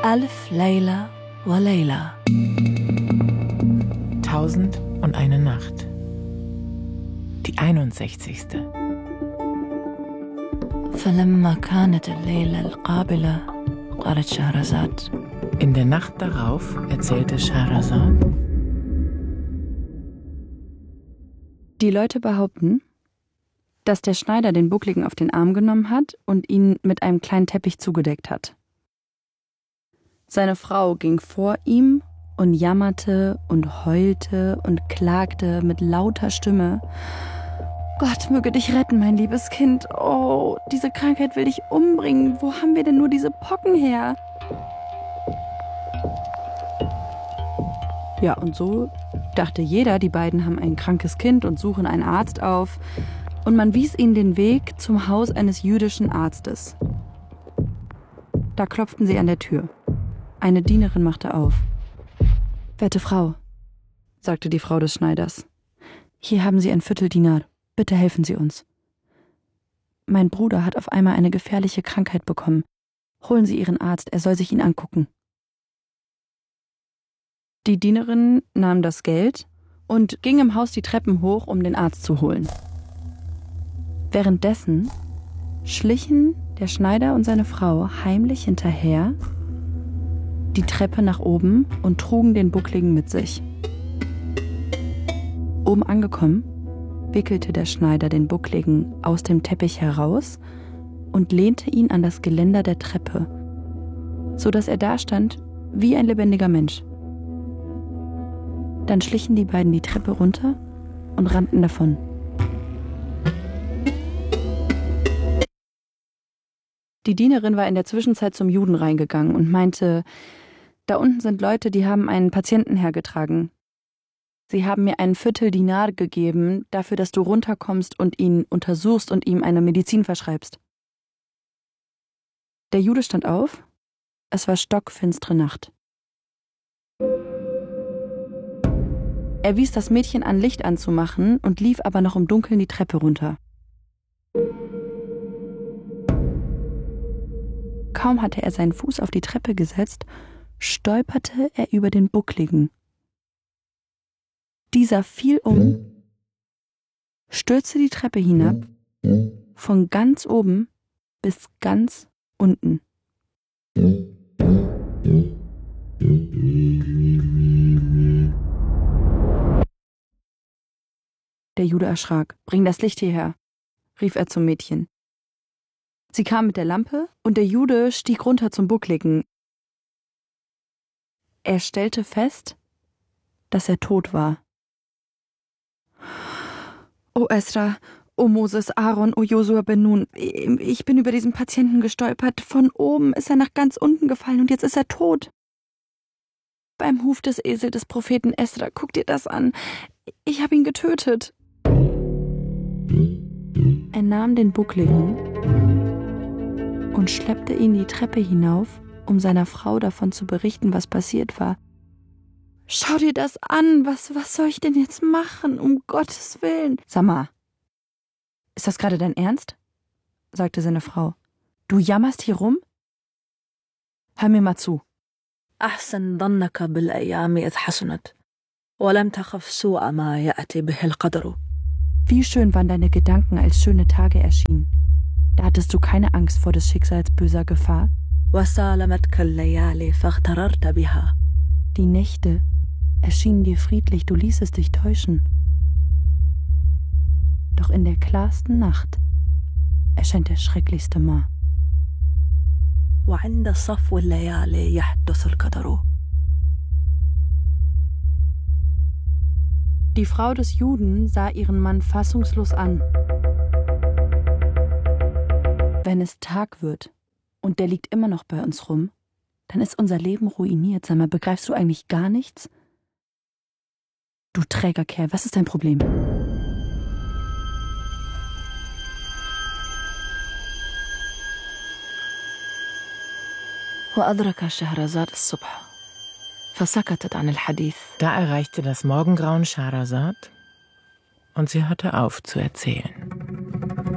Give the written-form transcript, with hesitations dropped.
Alf Layla wa Layla. 1001 Nacht. Die 61. فلما كانت الليلة القابلة قالت شهرزاد. In der Nacht darauf erzählte Scheherazad: Die Leute behaupten, dass der Schneider den Buckligen auf den Arm genommen hat und ihn mit einem kleinen Teppich zugedeckt hat. Seine Frau ging vor ihm und jammerte und heulte und klagte mit lauter Stimme: Gott möge dich retten, mein liebes Kind. Oh, diese Krankheit will dich umbringen. Wo haben wir denn nur diese Pocken her? Ja, und so dachte jeder, die beiden haben ein krankes Kind und suchen einen Arzt auf. Und man wies ihnen den Weg zum Haus eines jüdischen Arztes. Da klopften sie an der Tür. Eine Dienerin machte auf. »Werte Frau«, sagte die Frau des Schneiders, »hier haben Sie ein Vierteldinar. Bitte helfen Sie uns. Mein Bruder hat auf einmal eine gefährliche Krankheit bekommen. Holen Sie Ihren Arzt, er soll sich ihn angucken.« Die Dienerin nahm das Geld und ging im Haus die Treppen hoch, um den Arzt zu holen. Währenddessen schlichen der Schneider und seine Frau heimlich hinterher die Treppe nach oben und trugen den Buckligen mit sich. Oben angekommen, wickelte der Schneider den Buckligen aus dem Teppich heraus und lehnte ihn an das Geländer der Treppe, so dass er dastand wie ein lebendiger Mensch. Dann schlichen die beiden die Treppe runter und rannten davon. Die Dienerin war in der Zwischenzeit zum Juden reingegangen und meinte: Da unten sind Leute, die haben einen Patienten hergetragen. Sie haben mir einen Vierteldinar gegeben, dafür, dass du runterkommst und ihn untersuchst und ihm eine Medizin verschreibst. Der Jude stand auf. Es war stockfinstere Nacht. Er wies das Mädchen an, Licht anzumachen und lief aber noch im Dunkeln die Treppe runter. Kaum hatte er seinen Fuß auf die Treppe gesetzt, stolperte er über den Buckligen. Dieser fiel um, stürzte die Treppe hinab, von ganz oben bis ganz unten. Der Jude erschrak. »Bring das Licht hierher«, rief er zum Mädchen. Sie kam mit der Lampe und der Jude stieg runter zum Buckligen. Er stellte fest, dass er tot war. »O Esra, o Moses, Aaron, o Josua ben Nun, ich bin über diesen Patienten gestolpert. Von oben ist er nach ganz unten gefallen und jetzt ist er tot. Beim Huf des Esels des Propheten Esra, guck dir das an. Ich habe ihn getötet.« Er nahm den Buckligen und schleppte ihn die Treppe hinauf, um seiner Frau davon zu berichten, was passiert war. »Schau dir das an, was soll ich denn jetzt machen, um Gottes Willen?« »Sag mal, ist das gerade dein Ernst?«, sagte seine Frau. »Du jammerst hier rum? Hör mir mal zu.« أحسن ظنك بالأيام إذ حسنت ولم تخف سوء ما يأتي به القدر. Wie schön waren deine Gedanken, als schöne Tage erschienen. Da hattest du keine Angst vor des Schicksals böser Gefahr. وسالمتك الليالي فاغتررت بها. Die Nächte erschienen dir friedlich, du ließest dich täuschen. Doch in der klarsten Nacht erscheint der schrecklichste Mar. وعند صفو الليالي يحدث القدر. Die Frau des Juden sah ihren Mann fassungslos an. Wenn es Tag wird und der liegt immer noch bei uns rum, dann ist unser Leben ruiniert. Sag mal, begreifst du eigentlich gar nichts? Du träger Kerl, was ist dein Problem? وأدرك شهرزاد الصبح فسكتت عن الحديث. Da erreichte das Morgengrauen Scheherazad und sie hörte auf zu erzählen.